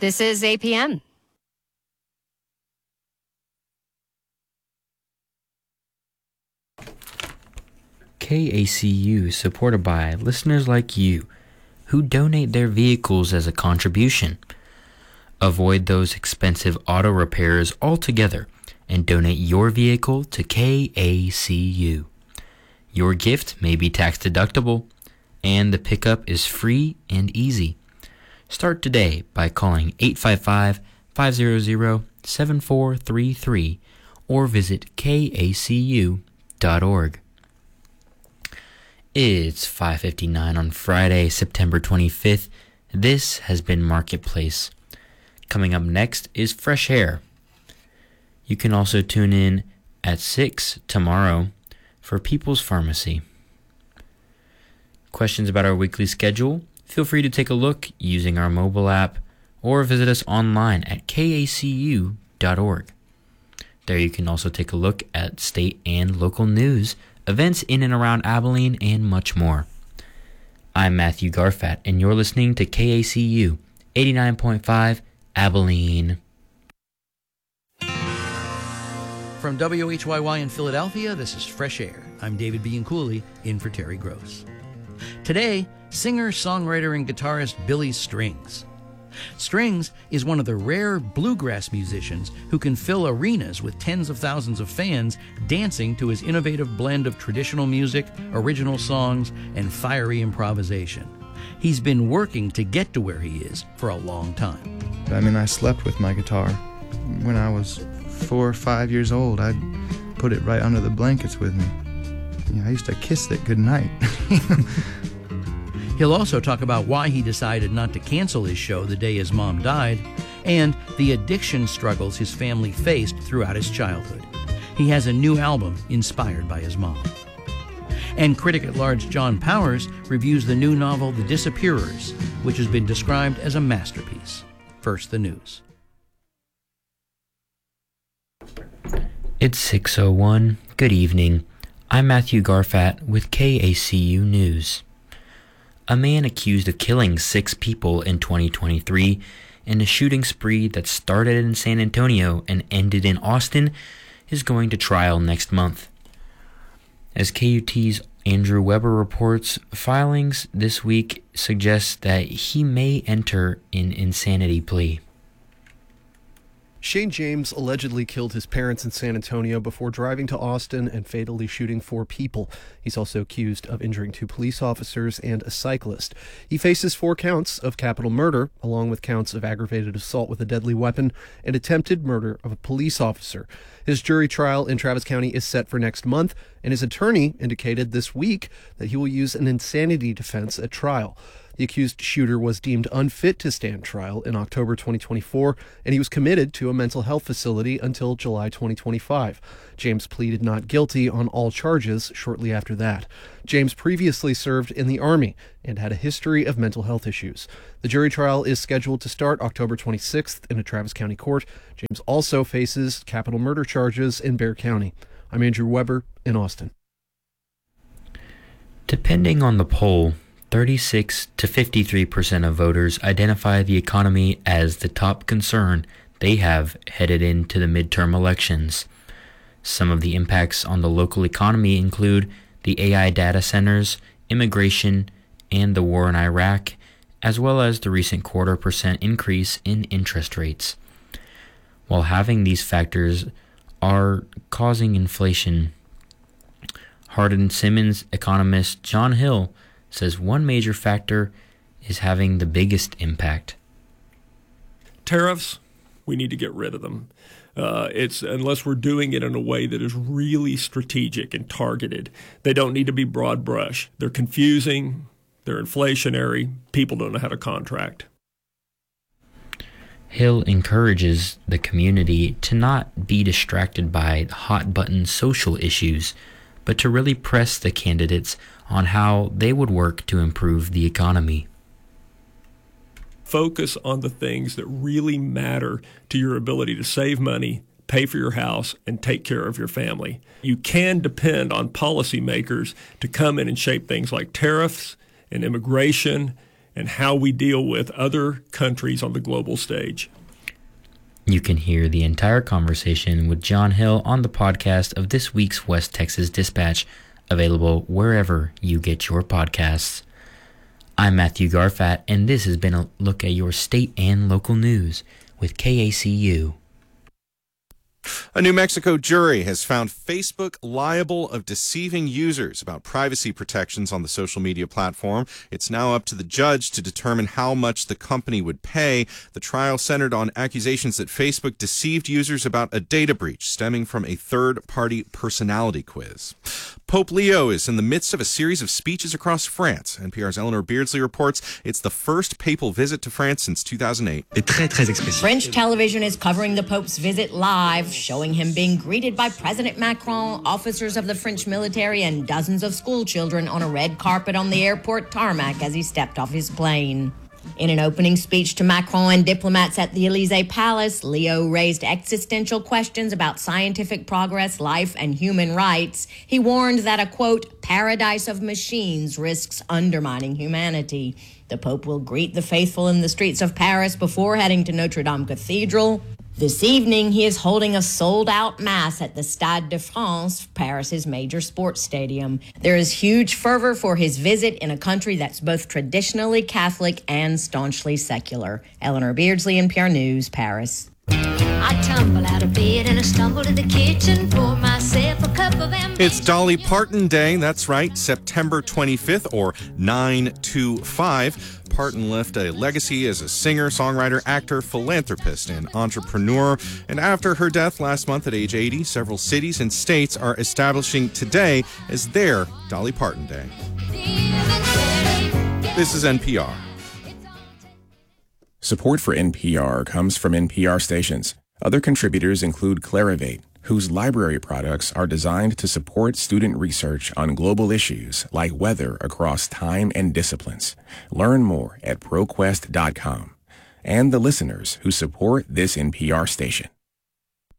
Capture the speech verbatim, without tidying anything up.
This is A P M. K A C U is supported by listeners like you who donate their vehicles as a contribution. Avoid those expensive auto repairs altogether and donate your vehicle to K A C U. Your gift may be tax deductible, and the pickup is free and easy. Start today by calling eight five five, five hundred, seven four three three or visit K A C U dot org. It's five fifty-nine on Friday, September twenty-fifth. This has been Marketplace. Coming up next is Fresh Air. You can also tune in at six tomorrow for People's Pharmacy. Questions about our weekly schedule? Feel free to take a look using our mobile app or visit us online at K A C U dot org. There you can also take a look at state and local news, events in and around Abilene, and much more. I'm Matthew Garfat, and you're listening to K A C U eighty-nine point five Abilene. From W H Y Y in Philadelphia, this is Fresh Air. I'm David Bianculli, in for Terry Gross. Today, singer, songwriter, and guitarist Billy Strings. Strings is one of the rare bluegrass musicians who can fill arenas with tens of thousands of fans dancing to his innovative blend of traditional music, original songs, and fiery improvisation. He's been working to get to where he is for a long time. I mean, I slept with my guitar. When I was four or five years old, I'd put it right under the blankets with me. You know, I used to kiss it goodnight. He'll also talk about why he decided not to cancel his show the day his mom died, and the addiction struggles his family faced throughout his childhood. He has a new album inspired by his mom. And critic at large John Powers reviews the new novel The Disappearers, which has been described as a masterpiece. First, the news. It's six oh one. Good evening. I'm Matthew Garfat with K A C U News. A man accused of killing six people in twenty twenty-three in a shooting spree that started in San Antonio and ended in Austin is going to trial next month. As K U T's Andrew Weber reports, filings this week suggest that he may enter an insanity plea. Shane James allegedly killed his parents in San Antonio before driving to Austin and fatally shooting four people. He's also accused of injuring two police officers and a cyclist. He faces four counts of capital murder, along with counts of aggravated assault with a deadly weapon and attempted murder of a police officer. His jury trial in Travis County is set for next month, and his attorney indicated this week that he will use an insanity defense at trial. The accused shooter was deemed unfit to stand trial in October twenty twenty-four, and he was committed to a mental health facility until July twenty twenty-five. James pleaded not guilty on all charges shortly after that. James previously served in the Army and had a history of mental health issues. The jury trial is scheduled to start October twenty-sixth in a Travis County court. James also faces capital murder charges in Bexar County. I'm Andrew Weber in Austin. Depending on the poll, thirty-six to fifty-three percent of voters identify the economy as the top concern they have headed into the midterm elections. Some of the impacts on the local economy include the A I data centers, immigration, and the war in Iraq, as well as the recent quarter percent increase in interest rates. While having these factors are causing inflation, Hardin-Simmons economist John Hill says one major factor is having the biggest impact. Tariffs, we need to get rid of them. Uh, it's unless we're doing it in a way that is really strategic and targeted. They don't need to be broad brush. They're confusing. They're inflationary. People don't know how to contract. Hill encourages the community to not be distracted by hot-button social issues, but to really press the candidates on how they would work to improve the economy. Focus on the things that really matter to your ability to save money, pay for your house, and take care of your family. You can depend on policymakers to come in and shape things like tariffs and immigration and how we deal with other countries on the global stage. You can hear the entire conversation with John Hill on the podcast of this week's West Texas Dispatch, available wherever you get your podcasts. I'm Matthew Garfat, and this has been a look at your state and local news with K A C U. A New Mexico jury has found Facebook liable of deceiving users about privacy protections on the social media platform. It's now up to the judge to determine how much the company would pay. The trial centered on accusations that Facebook deceived users about a data breach stemming from a third-party personality quiz. Pope Leo is in the midst of a series of speeches across France. N P R's Eleanor Beardsley reports it's the first papal visit to France since two thousand eight. French television is covering the Pope's visit live, showing him being greeted by President Macron, officers of the French military, and dozens of school children on a red carpet on the airport tarmac as he stepped off his plane. In an opening speech to Macron and diplomats at the Élysée Palace, Leo raised existential questions about scientific progress, life, and human rights. He warned that a, quote, paradise of machines risks undermining humanity. The Pope will greet the faithful in the streets of Paris before heading to Notre Dame Cathedral. This evening, he is holding a sold-out mass at the Stade de France, Paris's major sports stadium. There is huge fervor for his visit in a country that's both traditionally Catholic and staunchly secular. Eleanor Beardsley, N P R News, Paris. I tumble out of bed and I stumble to the kitchen, pour myself a cup of ambition. It's Dolly Parton Day. That's right, September twenty-fifth, or nine two five. Parton left a legacy as a singer, songwriter, actor, philanthropist, and entrepreneur. And after her death last month at age eighty, several cities and states are establishing today as their Dolly Parton Day. This is N P R. Support for N P R comes from N P R stations. Other contributors include Clarivate, whose library products are designed to support student research on global issues like weather across time and disciplines. Learn more at ProQuest dot com. And the listeners who support this N P R station.